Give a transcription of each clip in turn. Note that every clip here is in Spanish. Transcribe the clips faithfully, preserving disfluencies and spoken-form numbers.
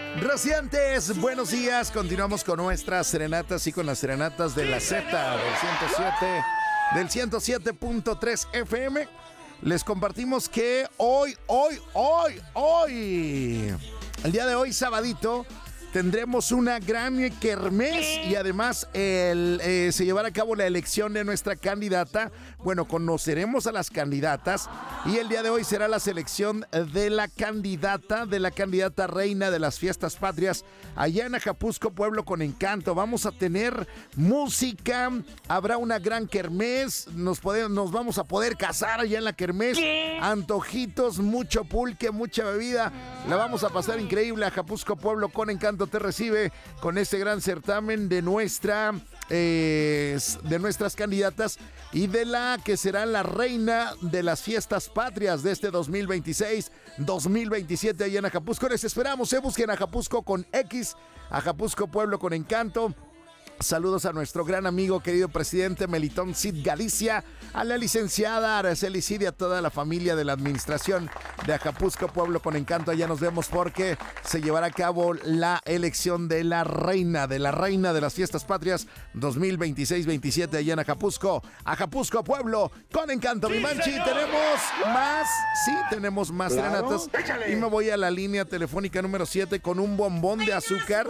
Rociantes, buenos días. Continuamos con nuestras serenatas y con las serenatas de la Z del ciento siete, del ciento siete punto tres F M. Les compartimos que hoy, hoy, hoy, hoy, el día de hoy, sabadito, tendremos una gran kermés y además el, eh, se llevará a cabo la elección de nuestra candidata. Bueno, conoceremos a las candidatas y el día de hoy será la selección de la candidata, de la candidata reina de las fiestas patrias allá en Ajapuzco, Pueblo con Encanto. Vamos a tener música, habrá una gran kermés, nos, podemos, nos vamos a poder casar allá en la kermés, antojitos, mucho pulque, mucha bebida. La vamos a pasar increíble. Ajapuzco, Pueblo con Encanto te recibe con este gran certamen de nuestra eh, de nuestras candidatas y de la que será la reina de las fiestas patrias de este dos mil veintiséis dos mil veintisiete allá en Ajapuzco. Les esperamos, se eh, busquen Ajapuzco con X, Ajapuzco Pueblo con Encanto. Saludos a nuestro gran amigo, querido presidente Melitón Cid Galicia, a la licenciada Araceli Cid y a toda la familia de la administración de Ajapuzco Pueblo con Encanto. Allá nos vemos porque se llevará a cabo la elección de la reina, de la reina de las fiestas patrias dos mil veintiséis veintisiete allá en Ajapuzco. Ajapuzco Pueblo con Encanto. Sí, mi Manchi, señor. Tenemos más, sí, tenemos más claro, serenatas. Échale. Y me voy a la línea telefónica número siete con un bombón de azúcar.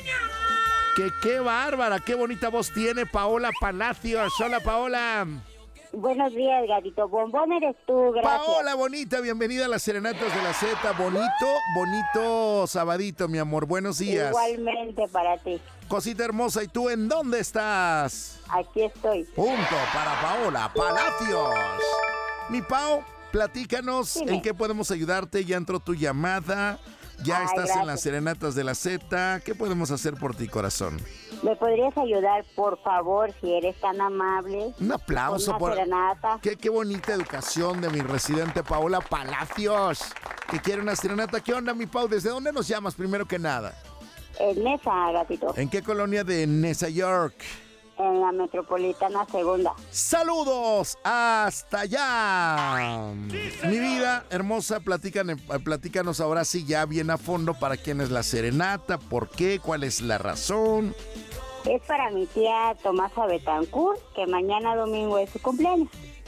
Que qué bárbara, qué bonita voz tiene Paola Palacios. Hola, Paola. Buenos días, gatito. Bombón eres tú, gracias. Paola, bonita, bienvenida a las serenatas de la Z. Bonito, bonito sabadito, mi amor. Buenos días. Igualmente para ti. Cosita hermosa, ¿y tú en dónde estás? Aquí estoy. Punto para Paola Palacios. Mi Pao, platícanos. Dime. ¿En qué podemos ayudarte? Ya entró tu llamada. Ya Ay, estás gracias. En las serenatas de la Z. ¿Qué podemos hacer por ti, corazón? ¿Me podrías ayudar, por favor, si eres tan amable? Un aplauso una por serenata. Qué, qué bonita educación de mi residente Paola Palacios, que quiere una serenata. ¿Qué onda, mi Pau? ¿Desde dónde nos llamas, primero que nada? En Nesa, gatito. ¿En qué colonia de Nesa York? En la Metropolitana Segunda. ¡Saludos! ¡Hasta allá! Mi vida hermosa, platican, platícanos ahora sí ya bien a fondo para quién es la serenata, por qué, cuál es la razón. Es para mi tía Tomasa Betancourt, que mañana domingo es su cumpleaños.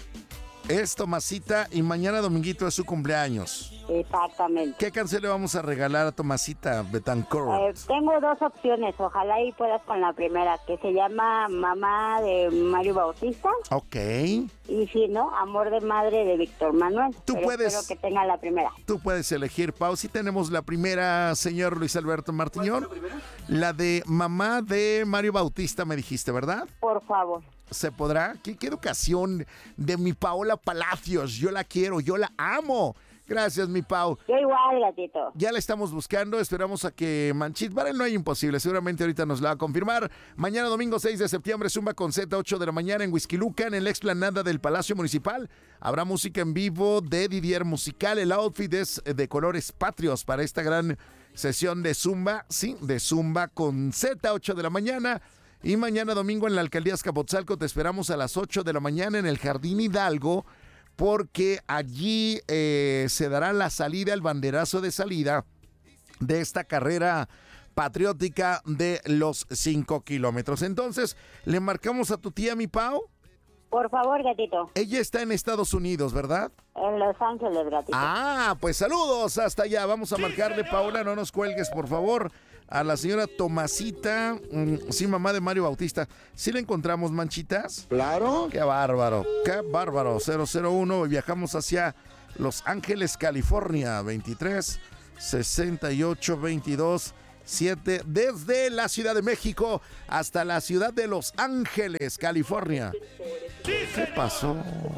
Es Tomasita y mañana dominguito es su cumpleaños. Exactamente. ¿Qué canción le vamos a regalar a Tomasita Betancourt? Eh, tengo dos opciones, ojalá y puedas con la primera, que se llama Mamá de Mario Bautista. Ok. Y si no, Amor de Madre de Víctor Manuel. Tú Pero puedes. Espero que tenga la primera. Tú puedes elegir, Pau. Si tenemos la primera, señor Luis Alberto Martiñón. La de Mamá de Mario Bautista, me dijiste, ¿verdad? Por favor. ¿Se podrá? ¿Qué, qué educación de mi Paola Palacios? Yo la quiero, yo la amo. Gracias, mi Pau. Yo igual, gatito. Ya la estamos buscando, esperamos a que Manchit, para él no hay imposible, seguramente ahorita nos la va a confirmar. Mañana domingo seis de septiembre, Zumba con Z, ocho de la mañana en Huixquilucan, en la explanada del Palacio Municipal. Habrá música en vivo de Didier Musical, el outfit es de colores patrios para esta gran sesión de Zumba, sí, de Zumba con Z, ocho de la mañana. Y mañana domingo en la Alcaldía Azcapotzalco te esperamos a las ocho de la mañana en el Jardín Hidalgo, porque allí eh, se dará la salida, el banderazo de salida de esta carrera patriótica de los cinco kilómetros. Entonces, ¿le marcamos a tu tía, mi Pau? Por favor, gatito. Ella está en Estados Unidos, ¿verdad? En Los Ángeles, gatito. Ah, pues saludos hasta allá. Vamos a marcarle, Paola, no nos cuelgues, por favor, a la señora Tomasita, mm, sí, mamá de Mario Bautista. ¿Sí la encontramos, Manchitas? Claro. Qué bárbaro, qué bárbaro. cero cero uno, viajamos hacia Los Ángeles, California, veintitrés sesenta y ocho veintidós siete, desde la Ciudad de México hasta la ciudad de Los Ángeles, California. ¿Qué pasó?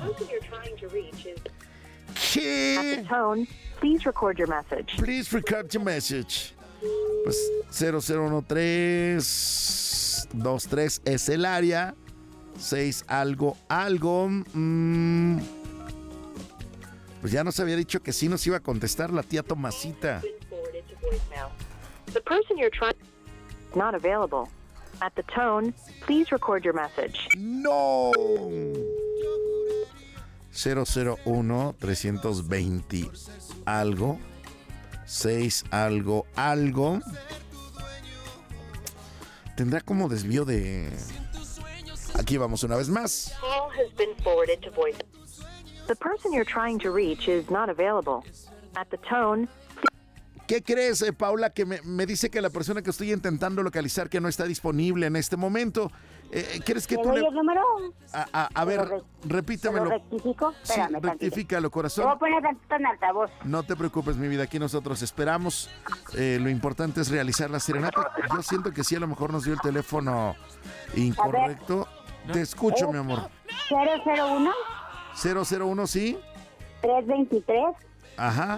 ¿Qué? At the tone, please record your message. Please record your message. Pues cero cero uno tres dos tres es el área. seis algo, algo. Mm, pues ya nos había dicho que sí nos iba a contestar la tía Tomasita. The person you're trying not available. At the tone, please record your message. ¡No! cero cero uno tres dos cero algo. seis algo, algo. Tendrá como desvío de... Aquí vamos una vez más. Call has been forwarded to voice. The person you're trying to reach is not available. At the tone, ¿Qué crees, eh, Paula? Que me, me dice que la persona que estoy intentando localizar que no está disponible en este momento. Eh, ¿Crees que ¿Te tú doy le... el número? A, a, a ver, ¿Te lo re- repítemelo. ¿Te lo rectifico? Sí, Espérame tantito. rectifícalo, Te corazón. voy a poner tantito en altavoz. No te preocupes, mi vida, aquí nosotros esperamos. Eh, lo importante es realizar la serenata. Yo siento que sí, a lo mejor nos dio el teléfono incorrecto. Te escucho, mi amor. cero cero uno, cero cero uno, ¿sí? tres veintitrés, Ajá.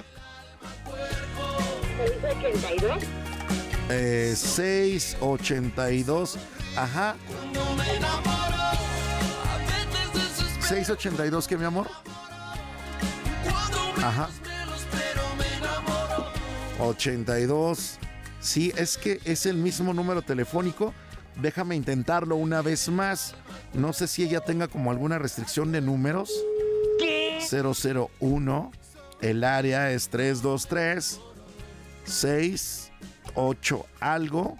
seis ochenta y dos. Eh, seis ochenta y dos. Ajá. seis ochenta y dos, ¿qué, mi amor? Ajá. ochenta y dos. Sí, es que es el mismo número telefónico. Déjame intentarlo una vez más. No sé si ella tenga como alguna restricción de números. cero cero uno. El área es tres dos tres seis ocho algo.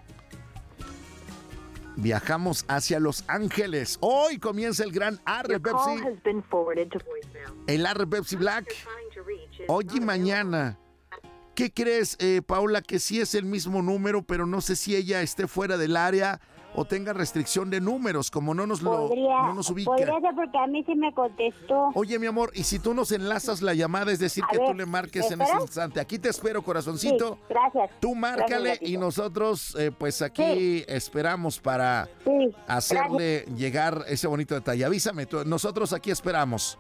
Viajamos hacia Los Ángeles. Hoy comienza el gran Arre your call Pepsi. has been forwarded to voicemail. El Arre Pepsi Black. Trying to reach is Hoy not y available. mañana. ¿Qué crees, eh, Paula? Que sí es el mismo número, pero no sé si ella esté fuera del área o tenga restricción de números, como no nos lo Podría, no nos ubica. podría ser porque a mí sí me contestó. Oye, mi amor, y si tú nos enlazas la llamada, es decir, A que ver, tú le marques ¿me en ese esperas? instante. Aquí te espero, Sí, corazoncito. gracias. Tú márcale Gracias, y gatito. nosotros, eh, pues aquí esperamos para Sí, hacerle llegar ese bonito detalle. Avísame, tú- nosotros aquí esperamos.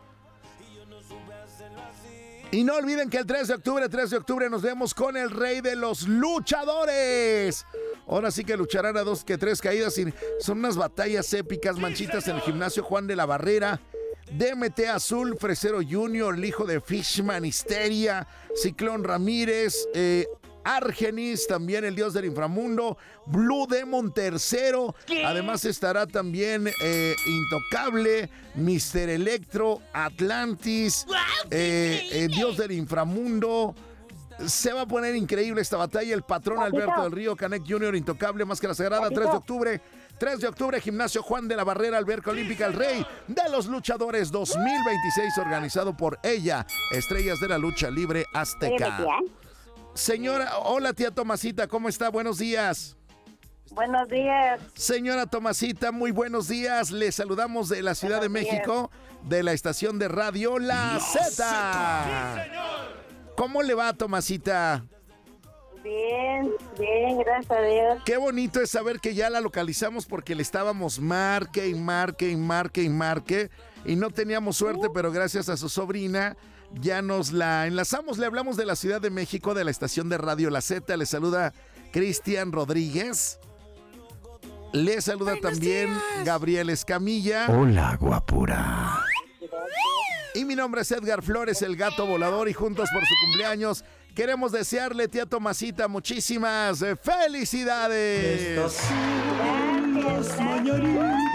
Y no olviden que el tres de octubre, tres de octubre nos vemos con el rey de los luchadores. Ahora sí que lucharán a dos que tres caídas. Y son unas batallas épicas, manchitas, en el gimnasio Juan de la Barrera. D M T Azul, Fresero Junior, el hijo de Fishman, Histeria, Ciclón Ramírez, eh, Argenis, también el dios del inframundo, Blue Demon tercero, además estará también eh, Intocable, mister Electro, Atlantis, eh, eh, dios del inframundo. Se va a poner increíble esta batalla. El patrón Papito. Alberto del Río, Canek Junior, Intocable, Máscara Sagrada, Papito. tres de octubre. tres de octubre, Gimnasio Juan de la Barrera, Alberca Olímpica, el Rey de los Luchadores dos mil veintiséis, organizado por ella, Estrellas de la Lucha Libre Azteca. Señora, hola tía Tomasita, ¿cómo está? Buenos días. Buenos días. Señora Tomasita, muy buenos días. Le saludamos de la Ciudad de Buenos días. México, de la estación de radio La Z. ¿Cómo le va, Tomasita? Bien, bien, gracias a Dios. Qué bonito es saber que ya la localizamos porque le estábamos marque y marque y marque y marque y no teníamos suerte, pero gracias a su sobrina ya nos la enlazamos. Le hablamos de la Ciudad de México, de la estación de radio La Z. Le saluda Cristian Rodríguez. Le saluda también Gabriel Escamilla. Hola, guapura. Y mi nombre es Edgar Flores, el gato volador, y juntos por su cumpleaños queremos desearle, tía Tomasita, muchísimas eh, felicidades. Gracias, gracias.